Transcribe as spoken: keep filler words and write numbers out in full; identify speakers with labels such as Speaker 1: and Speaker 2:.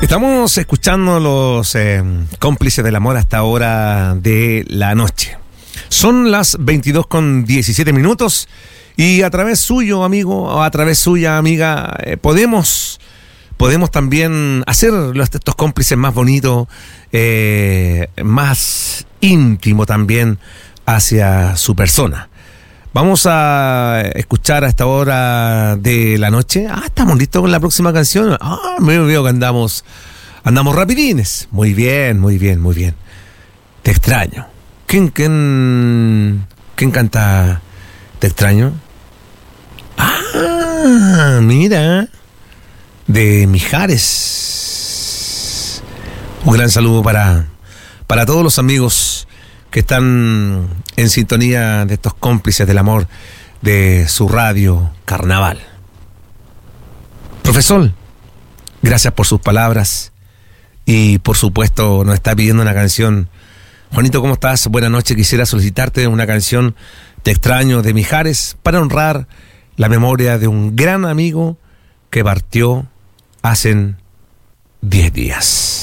Speaker 1: Estamos escuchando los eh, cómplices del amor hasta hora de la noche. Son las veintidós con diecisiete minutos y a través suyo, amigo, o a través suya, amiga, eh, podemos, podemos también hacer los, estos cómplices más bonitos, eh, más íntimo también hacia su persona. Vamos a escuchar a esta hora de la noche. Ah, estamos listos con la próxima canción. Ah, me veo que andamos, andamos rapidines. Muy bien, muy bien, muy bien. Te extraño. ¿Quién, quién, quién canta Te extraño? Ah, mira. De Mijares. Un gran saludo para, para todos los amigos que están en sintonía de estos cómplices del amor de su radio Carnaval. Profesor, gracias por sus palabras y por supuesto nos está pidiendo una canción. Juanito, ¿cómo estás? Buenas noches, quisiera solicitarte una canción Te extraño de Mijares para honrar la memoria de un gran amigo que partió hace diez días.